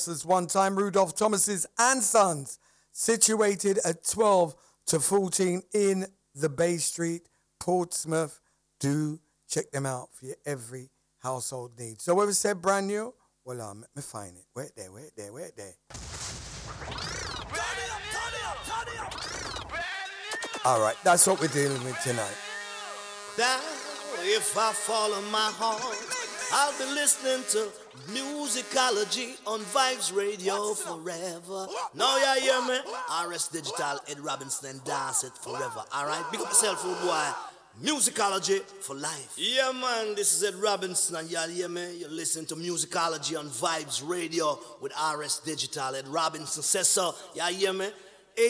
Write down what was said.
As one time Rudolph Thomas's and Sons, situated at 12 to 14 in the Bay Street, Portsmouth. Do check them out for your every household need. So whoever said brand new, well, let me find it. Wait there. All right, that's what we're dealing with tonight. Now, if I follow my heart, I'll be listening to Musicology on Vibes Radio forever. Now you hear me? RS Digital, Ed Robinson, and Dance It Forever. Alright, big up yourself, food boy. Musicology for life. Yeah, man, this is Ed Robinson, and y'all hear me? You're listening to Musicology on Vibes Radio with RS Digital. Ed Robinson says so. Y'all hear me?